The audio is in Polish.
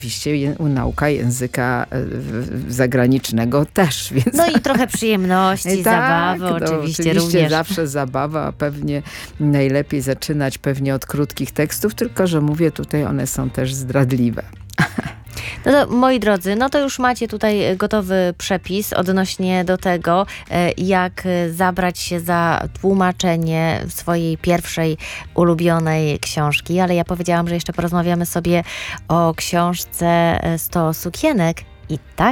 oczywiście nauka języka zagranicznego też. Więc No i trochę przyjemności, zabawy oczywiście również. Zawsze zabawa, a pewnie najlepiej zaczynać pewnie od krótkich tekstów, tylko że mówię tutaj, one są też zdradliwe. No to, moi drodzy, no to już macie tutaj gotowy przepis odnośnie do tego, jak zabrać się za tłumaczenie swojej pierwszej ulubionej książki, ale ja powiedziałam, że jeszcze porozmawiamy sobie o książce 100 sukienek i tak